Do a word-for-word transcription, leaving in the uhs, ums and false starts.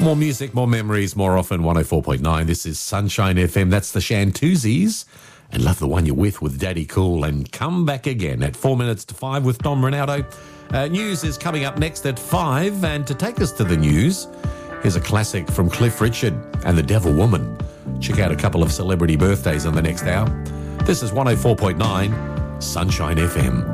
More music, more memories, more often. one oh four point nine. This is Sunshine F M. That's the Shantuzis. And Love the One You're With with Daddy Cool. And come back again at four minutes to five with Dom Ronaldo. Uh, news is coming up next at five. And to take us to the news, here's a classic from Cliff Richard and the Devil Woman. Check out a couple of celebrity birthdays in the next hour. This is one oh four point nine Sunshine F M.